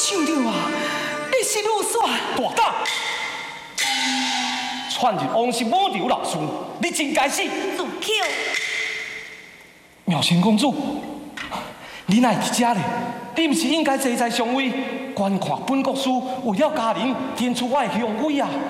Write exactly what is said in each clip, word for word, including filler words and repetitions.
想到啊，你是女婿大胆！窜入王氏母流老孙，你真该死！ 自口。 妙仙公主，你哪会伫遮呢？你毋是应该坐在上位，观看本国师为了家人填出我的香灰啊！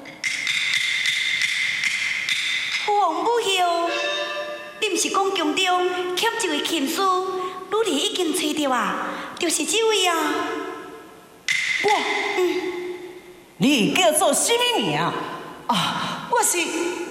王母后，你毋是讲宫中欠一位琴师，女儿已经找到啊，就是这位啊。 我，嗯，你叫做什么名啊？啊，我是，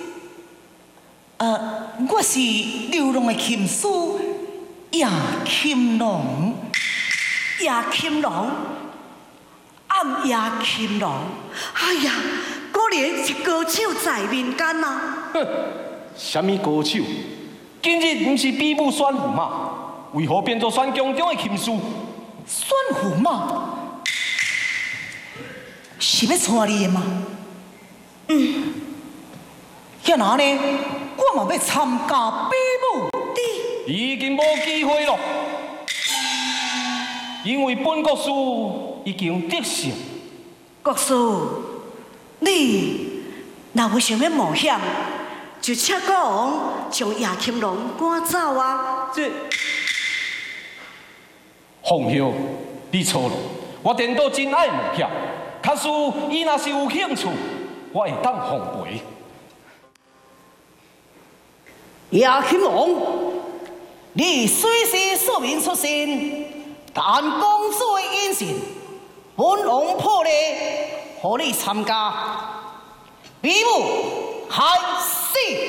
呃，我是流浪的琴师叶琴郎。 叶琴郎，暗叶琴郎，哎呀，果然是高手在民间啊！ 哼，什么高手？今日毋是比武选驸马，为何变作选宫中的琴师？ 选驸马？是要娶你的吗？嗯。遐那呢？我嘛要参加比武。 你已经无机会了。因为本国师已经得胜。 国师，你若有想要冒险，就请国王将叶琴郎赶走啊！ 这凤兄，你错了。我颠倒真爱冒险，假使伊若是有兴趣，我会当奉陪。 叶琴郎，你虽是庶民出身。但公主的恩信，本王破例，和你参加比武，还是？